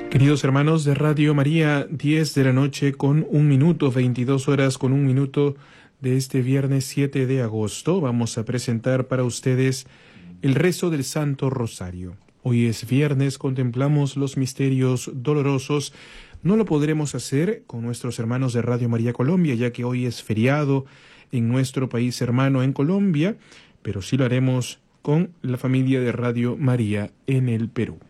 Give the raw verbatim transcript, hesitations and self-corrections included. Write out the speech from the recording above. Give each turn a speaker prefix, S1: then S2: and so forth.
S1: Queridos hermanos de Radio María, diez de la noche con un minuto, veintidós horas con un minuto de este viernes siete de agosto, vamos a presentar para ustedes el rezo del Santo Rosario. Hoy es viernes, contemplamos los misterios dolorosos. No lo podremos hacer con nuestros hermanos de Radio María Colombia, ya que hoy es feriado en nuestro país hermano en Colombia, pero sí lo haremos con la familia de Radio María en el Perú.